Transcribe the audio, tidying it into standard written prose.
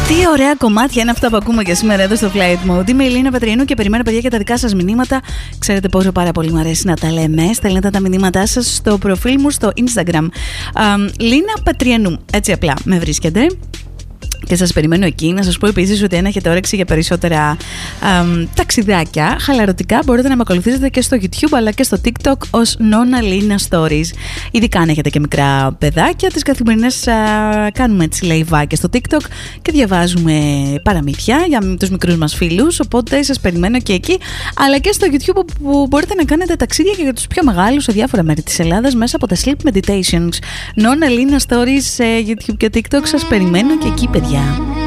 Τι ωραία κομμάτια είναι αυτά που ακούμε και σήμερα εδώ στο Flight Mode. Είμαι η Λίνα Πατριανού και περιμένω, παιδιά, και τα δικά σας μηνύματα. Ξέρετε πόσο πάρα πολύ μου αρέσει να τα λέμε. Στέλνετε τα μηνύματά σας στο προφίλ μου στο Instagram. Λίνα Πατριανού. Έτσι απλά με βρίσκετε. Και σας περιμένω εκεί. Να σας πω επίσης ότι αν έχετε όρεξη για περισσότερα ταξιδάκια χαλαρωτικά, μπορείτε να με ακολουθήσετε και στο YouTube αλλά και στο TikTok ως Nona Lina Stories. Ειδικά αν έχετε και μικρά παιδάκια, τις καθημερινές κάνουμε έτσι λαϊβάκια στο TikTok και διαβάζουμε παραμύθια για τους μικρούς μας φίλους. Οπότε σας περιμένω και εκεί, αλλά και στο YouTube που μπορείτε να κάνετε ταξίδια και για τους πιο μεγάλους σε διάφορα μέρη της Ελλάδας μέσα από τα Sleep Meditations. Nona Lina Stories σε YouTube και TikTok. Σας περιμένω και εκεί, παιδιά.